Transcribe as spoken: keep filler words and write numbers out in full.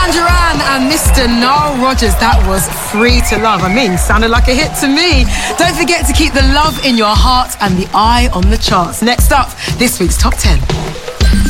Duran Duran and Mister Nile Rodgers. That was Free to Love. I mean, sounded like a hit to me. Don't forget to keep the love in your heart and the eye on the charts. Next up, this week's Top ten.